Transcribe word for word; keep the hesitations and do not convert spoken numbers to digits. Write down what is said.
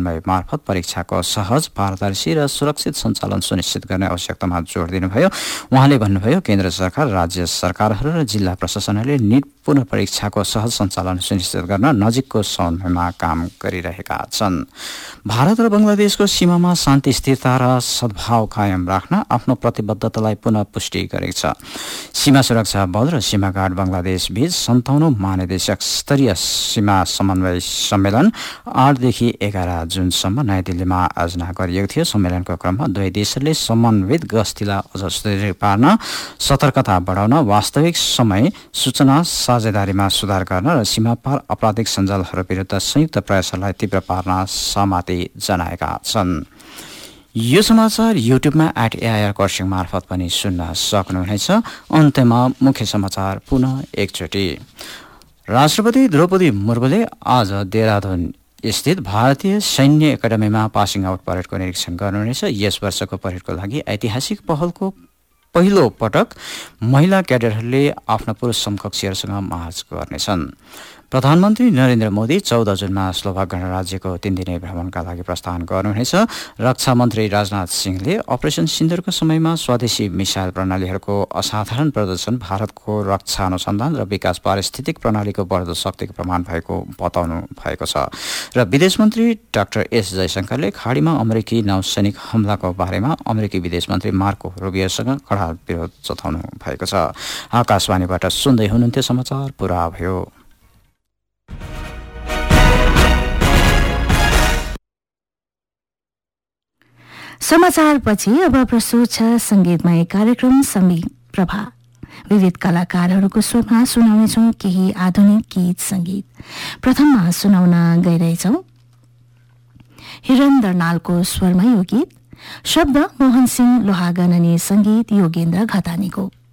समन्वय मार्फत परीक्षाको सहज, पारदर्शी र सुरक्षित सञ्चालन सुनिश्चित गर्ने आवश्यकतामा जोड दिनुभयो। उहाँले भन्नुभयो, केन्द्र सरकार, राज्य सरकारहरू र जिल्ला प्रशासनहरूले नीट पुनः परीक्षाको सहज सञ्चालन सुनिश्चित गर्न नजिकको समन्वयमा काम गरिरहेका छन्। भारत र बङ्गलादेशको सीमामा शान्ति, स्थिरता र सद्भाव कायम राख्न आफ्नो प्रतिबद्धतालाई पुनः पुष्टि गरेको छ। सीमा सुरक्षा बल र सीमा गार्ड बङ्गलादेश बीच सन्ताउन्नौ महानिदेशक स्तरीय सीमा समन्वय सम्मेलन आठदेखि एघार जुनसम्म नयाँ दिल्लीमा आयोजना गरिएको थियो। सम्मेलनको क्रममा दुवै देशहरूले समन्वित गस्तीलाई अझ सुदृढ पार्न, सतर्कता बढाउन, वास्तविक समय सूचना साझेदारीमा सुधार गर्न र सीमापार आपराधिक सञ्जालहरू विरुद्ध संयुक्त प्रयासहरूलाई तीव्र पार्न सहमति जनाएका छन्। यो समाचार युट्युबमा एट एआइआर खरसाङ मार्फत पनि सुन्न सक्नुहुनेछ। अन्त्यमा मुख्य समाचार पुनः एकचोटि। राष्ट्रपति द्रौपदी मुर्मुले आज देहरादून स्थित भारतीय सैन्य एकाडेमीमा पासिङ आउट परेडको निरीक्षण गर्नुहुनेछ। यस वर्षको परेडको लागि ऐतिहासिक पहलको पहिलो पटक महिला क्याडेटहरूले आफ्ना पुरुष समकक्षीहरूसँग मार्च गर्नेछन्। प्रधानमन्त्री नरेन्द्र मोदी चौध जुनमा स्लोभाक गणराज्यको तीन दिने भ्रमणका लागि प्रस्थान गर्नुहुनेछ। रक्षा मन्त्री राजनाथ सिंहले अपरेसन सिन्दुरको समयमा स्वदेशी मिसाइल प्रणालीहरूको असाधारण प्रदर्शन भारतको रक्षा अनुसन्धान र विकास पारिस्थितिक प्रणालीको बढ्दो शक्तिको प्रमाण भएको बताउनु भएको छ। र विदेश मन्त्री डाक्टर एस जयशंकरले खाडीमा अमेरिकी नौसैनिक हमलाको बारेमा अमेरिकी विदेश मन्त्री मार्को रुबियोसँग कडा विरोध जताउनु भएको छ। आकाशवाणीबाट सुन्दै हुनुहुन्थ्यो, समाचार पुरा भयो। समाचारपछि अब प्रस्तुत छ संगीतमय कार्यक्रम संगीत प्रभा। विविध कलाकारहरूको स्वरमा सुनाउनेछौँ केही आधुनिक गीत संगीत। प्रथममा सुनाउन गइरहेछौँ हिरण दर्नालको स्वरमा यो गीत, शब्द मोहन सिंह लोहागन अनि संगीत योगेन्द्र घतानीको।